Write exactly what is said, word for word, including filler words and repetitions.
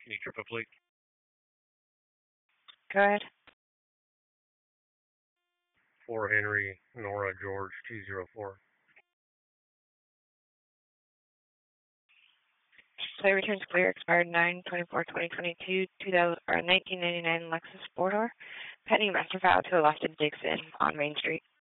Can you trip up, please? Go ahead. four Henry, Nora, George, two zero four. Play returns clear, expired nine twenty-four twenty twenty-two, two thousand, or nineteen ninety-nine Lexus four-door. Pending master file to the left of Dixon on Main Street.